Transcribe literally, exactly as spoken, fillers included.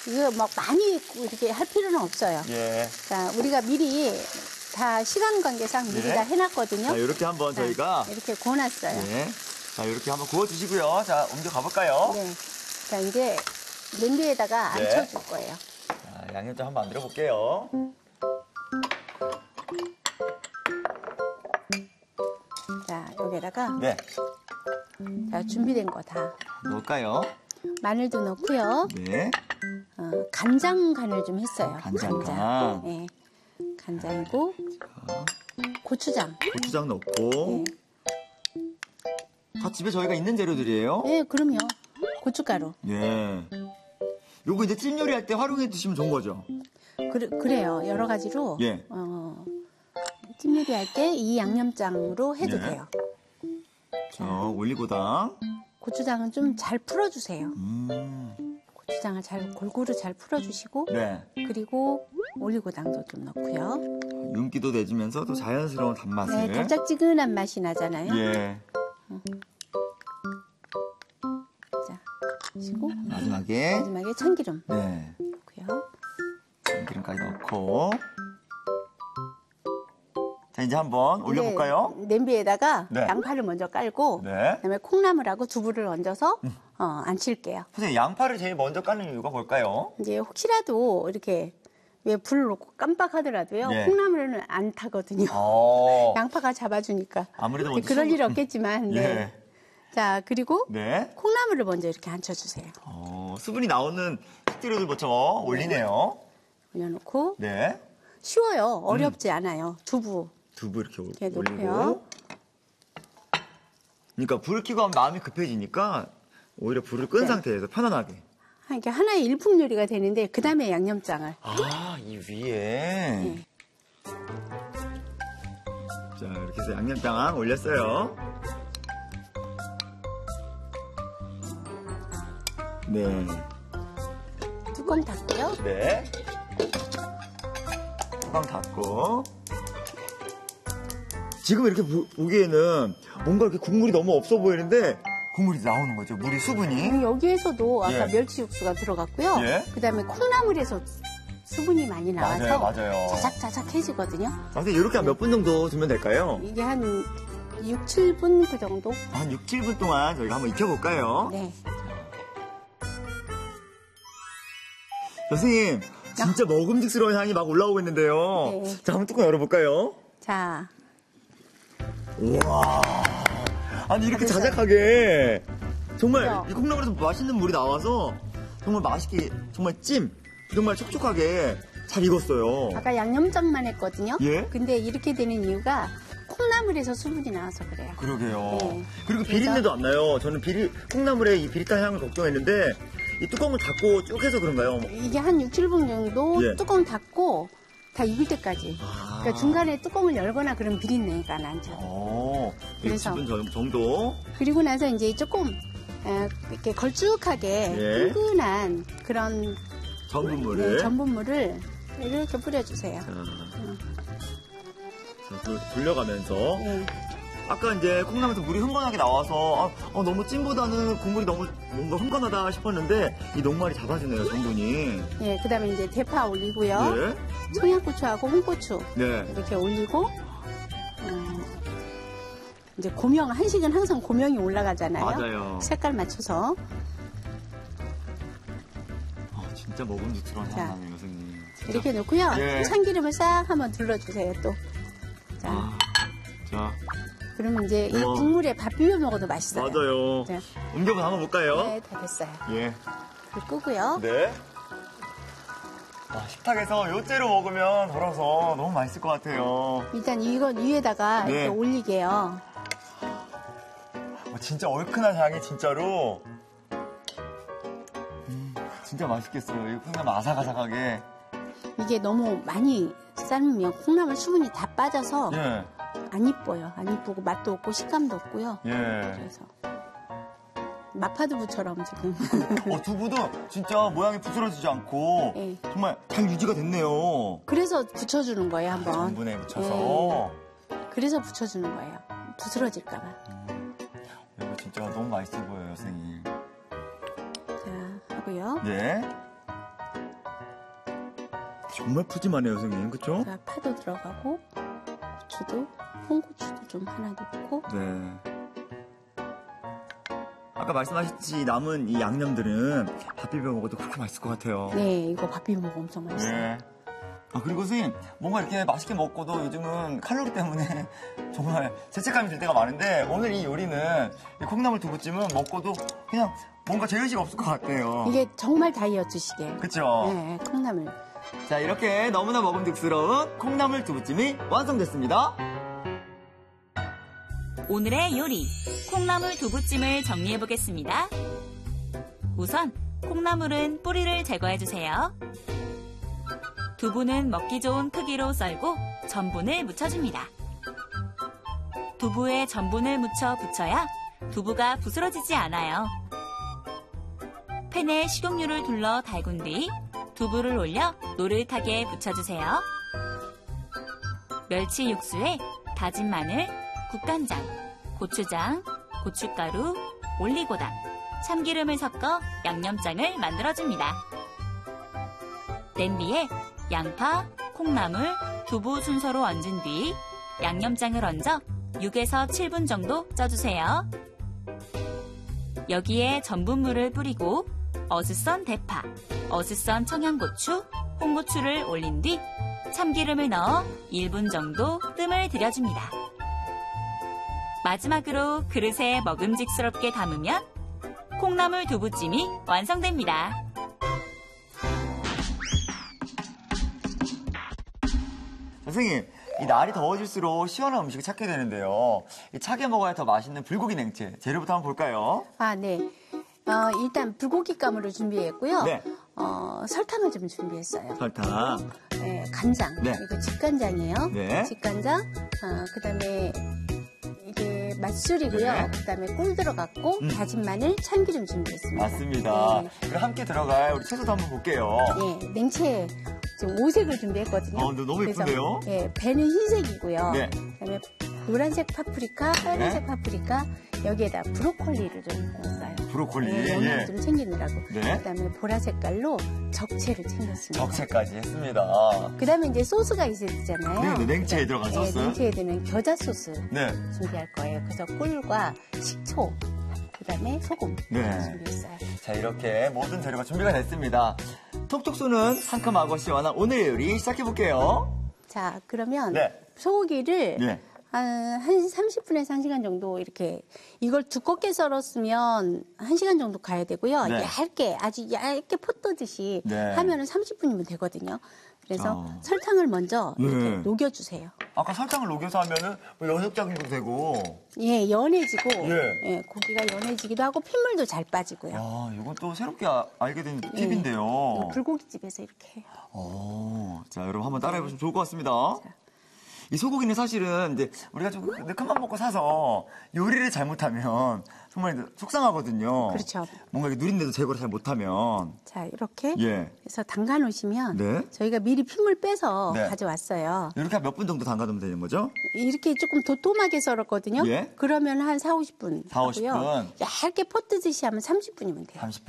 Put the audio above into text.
이거 막 많이 이렇게 할 필요는 없어요. 예. 자, 우리가 미리 다 시간 관계상 미리 네. 다 해놨거든요. 자, 이렇게 한번 자, 저희가 이렇게 구워놨어요. 예. 자, 이렇게 한번 구워주시고요. 자, 옮겨 가볼까요? 네. 자, 이제 냄비에다가 네. 앉혀줄 거예요. 자, 양념장 한번 만들어 볼게요. 자, 여기다가 네. 자, 준비된 거 다. 넣을까요? 마늘도 넣고요. 네. 어, 간장 간을 좀 했어요. 간장 간장. 간. 네. 간장이고 고추장. 고추장 넣고. 네. 다 집에 저희가 있는 재료들이에요. 네, 그럼요. 고춧가루. 예. 요거 이제 찜 요리할 때 활용해 드시면 좋은 거죠? 그, 그래요. 여러 가지로. 예. 어, 찜요리 할 때 이 양념장으로 해도 네. 돼요. 자, 올리고당. 고추장은 좀 잘 풀어주세요. 음. 고추장을 잘 골고루 잘 풀어주시고 네. 그리고 올리고당도 좀 넣고요. 윤기도 내주면서 또 자연스러운 단맛을. 네, 달짝지근한 맛이 나잖아요. 예. 자, 그리고 마지막에. 마지막에 참기름 네. 넣고요. 참기름까지 넣고. 자, 이제 한번 올려볼까요? 이제 냄비에다가 네. 양파를 먼저 깔고 네. 그다음에 콩나물하고 두부를 얹어서 어, 안칠게요. 선생님, 양파를 제일 먼저 까는 이유가 뭘까요? 이제 혹시라도 이렇게 왜 불을 놓고 깜빡하더라도요. 네. 콩나물은 안 타거든요. 어. 양파가 잡아주니까. 아무래도 먼저 그럴 수분- 일 없겠지만. 네. 예. 자, 그리고 네. 콩나물을 먼저 이렇게 앉혀주세요. 어, 수분이 나오는 식재료들부터 올리네요. 올려놓고 네. 쉬워요. 어렵지 않아요. 두부. 두부 이렇게, 올- 이렇게 올리고. 놓고요. 그러니까 불을 켜고 하면 마음이 급해지니까 오히려 불을 끈 네. 상태에서 편안하게. 이게 하나의 일품 요리가 되는데 그 다음에 양념장을. 아, 이 위에. 네. 자, 이렇게 해서 양념장 올렸어요. 네. 뚜껑 닫고요. 네. 뚜껑 닫고. 지금 이렇게 보, 보기에는 뭔가 이렇게 국물이 너무 없어 보이는데 국물이 나오는 거죠. 물이 수분이. 음, 여기에서도 아까 예. 멸치 육수가 들어갔고요. 예. 그 다음에 콩나물에서 수분이 많이 나와서 맞아요, 맞아요. 자작자작해지거든요. 선생님, 이렇게 한 몇 분 정도 두면 될까요? 이게 한 육, 칠 분 그 정도? 한 육, 칠 분 동안 저희가 한번 익혀볼까요? 네. 선생님, 진짜 먹음직스러운 향이 막 올라오고 있는데요. 네. 자, 한번 뚜껑 열어볼까요? 자, 우와. 아니, 이렇게 다 됐어요. 자작하게. 정말 그죠? 이 콩나물에서 맛있는 물이 나와서 정말 맛있게, 정말 찜, 정말 촉촉하게 잘 익었어요. 아까 양념장만 했거든요. 예? 근데 이렇게 되는 이유가 콩나물에서 수분이 나와서 그래요. 그러게요. 네. 그리고 그래서- 비린내도 안 나요. 저는 비리, 콩나물의 이 비릿한 향을 걱정했는데 이 뚜껑을 닫고 쭉 해서 그런가요? 이게 한 육, 칠 분 정도 예. 뚜껑 닫고 다 익을 때까지. 아. 그러니까 중간에 뚜껑을 열거나 그런 비린내가 나죠. 어, 그래서- 육, 칠 분 정도. 그리고 나서 이제 조금 어, 이렇게 걸쭉하게 예. 흥근한 그런 전분물을. 네, 전분물을 이렇게 뿌려주세요. 자, 자, 그 돌려가면서. 네. 아까 이제 콩나물에서 물이 흥건하게 나와서 아, 어, 너무 찜보다는 국물이 너무 뭔가 흥건하다 싶었는데 이 녹말이 잡아주네요, 전분이. 예, 그다음에 이제 대파 올리고요. 네. 청양고추하고 홍고추 네. 이렇게 올리고 어, 이제 고명 한식은 항상 고명이 올라가잖아요. 맞아요. 색깔 맞춰서 아, 진짜 먹음직스러운 자. 향 나네요, 선생님. 진짜. 이렇게 놓고요. 예. 참기름을 싹 한번 둘러주세요. 또. 자, 아, 자, 그러면 이제 이 우와. 국물에 밥 비벼 먹어도 맛있어요. 맞아요. 자, 옮겨서 한번 볼까요? 네, 다 됐어요. 예. 불 끄고요. 네. 아, 식탁에서 요째로 먹으면 덜어서 너무 맛있을 것 같아요. 일단 이건 위에다가 네. 이렇게 올리게요. 어, 진짜 얼큰한 향이 진짜로. 음, 진짜 맛있겠어요. 이 콩나물 아삭아삭하게. 이게 너무 많이 삶으면 콩나물 수분이 다 빠져서 예, 안 이뻐요. 안 이쁘고 맛도 없고 식감도 없고요. 예. 그래서 마파두부처럼 지금. 어, 두부도 진짜 모양이 부스러지지 않고 예. 정말 잘 유지가 됐네요. 그래서 붙여주는 거예요, 한번. 전분에 묻혀서. 그래서 붙여주는 거예요. 부스러질까봐. 이거 진짜 너무 맛있어 보여요, 선생님. 자, 하고요. 네. 정말 푸짐하네요, 선생님. 그쵸? 자, 파도 들어가고, 고추도, 홍고추도 좀 하나 넣고. 네. 아까 말씀하셨지 남은 이 양념들은 밥 비벼 먹어도 그렇게 맛있을 것 같아요. 네, 이거 밥 비벼 먹으면 엄청 맛있어요. 네. 아, 그리고 선생님, 뭔가 이렇게 맛있게 먹고도 요즘은 칼로리 때문에 정말 죄책감이 들 때가 많은데 오늘 이 요리는 이 콩나물 두부찜은 먹고도 그냥 뭔가 죄의식 없을 것 같아요. 이게 정말 다이어트식이에요. 그쵸? 네, 콩나물. 자, 이렇게 너무나 먹음직스러운 콩나물 두부찜이 완성됐습니다. 오늘의 요리, 콩나물 두부찜을 정리해보겠습니다. 우선 콩나물은 뿌리를 제거해주세요. 두부는 먹기 좋은 크기로 썰고 전분을 묻혀줍니다. 두부에 전분을 묻혀 부쳐야 두부가 부스러지지 않아요. 팬에 식용유를 둘러 달군 뒤 두부를 올려 노릇하게 부쳐주세요. 멸치 육수에 다진 마늘, 국간장, 고추장, 고춧가루, 올리고당, 참기름을 섞어 양념장을 만들어줍니다. 냄비에 양파, 콩나물, 두부 순서로 얹은 뒤 양념장을 얹어 육에서 칠 분 정도 쪄주세요. 여기에 전분물을 뿌리고 어슷썬 대파, 어슷썬 청양고추, 홍고추를 올린 뒤 참기름을 넣어 일 분 정도 뜸을 들여줍니다. 마지막으로 그릇에 먹음직스럽게 담으면 콩나물 두부찜이 완성됩니다. 선생님, 이 날이 더워질수록 시원한 음식을 찾게 되는데요. 이 차게 먹어야 더 맛있는 불고기 냉채. 재료부터 한번 볼까요? 아, 네. 어, 일단 불고기 가물을 준비했고요. 네. 어, 설탕을 좀 준비했어요. 설탕. 네, 간장. 네. 이거 직간장이에요. 네. 직간장. 어, 그다음에 이게 맛술이고요. 네. 그다음에 꿀 들어갔고 음. 다진 마늘, 참기름 준비했습니다. 맞습니다. 네. 그럼 함께 들어갈 우리 채소도 한번 볼게요. 네, 냉채 지금 오색을 준비했거든요. 어, 근데 너무 그래서, 예쁜데요? 네, 배는 흰색이고요. 네. 그다음에 노란색 파프리카, 빨간색 파프리카, 여기에다 브로콜리를 좀 넣었어요. 브로콜리. 네, 영양 예. 좀 챙기느라고. 네. 그다음에 보라 색깔로 적채를 챙겼습니다. 적채까지 했습니다. 그다음에 이제 소스가 있어야 되잖아요. 네, 네, 냉채에 들어간 소스. 네, 냉채에 드는 겨자 소스 네. 준비할 거예요. 그래서 꿀과 식초, 그다음에 소금 네. 준비했어요. 자, 이렇게 모든 재료가 준비가 됐습니다. 톡톡 쏘는 상큼하고 시원한 오늘의 요리 시작해볼게요. 자, 그러면 네. 소고기를 네. 한, 한 삼십 분에서 한 시간 정도 이렇게 이걸 두껍게 썰었으면 한 시간 정도 가야 되고요. 네. 얇게 아주 얇게 포떠듯이 네. 하면은 삼십 분이면 되거든요. 그래서 어. 설탕을 먼저 이렇게 네. 녹여주세요. 아까 설탕을 녹여서 하면은 뭐 연육작용도 되고. 예, 연해지고 예. 예, 고기가 연해지기도 하고 핏물도 잘 빠지고요. 아, 이건 또 새롭게 아- 알게 된 예. 팁인데요. 이거 불고기집에서 이렇게 해요. 어, 자, 여러분 한번 따라해보시면 좋을 것 같습니다. 자. 이 소고기는 사실은 이제 우리가 좀 큰맘 먹고 사서 요리를 잘못하면 정말 이제 속상하거든요. 그렇죠. 뭔가 이렇게 누린데도 제거를 잘 못하면. 자, 이렇게 예. 해서 담가 놓으시면 네. 저희가 미리 pit물 빼서 네. 가져왔어요. 이렇게 몇 분 정도 담가두면 되는 거죠? 이렇게 조금 도톰하게 썰었거든요. 예. 그러면 한 사, 오십 분. 사, 오십 분. 하고요. 얇게 퍼뜨듯이 하면 삼십 분이면 돼요. 삼십 분.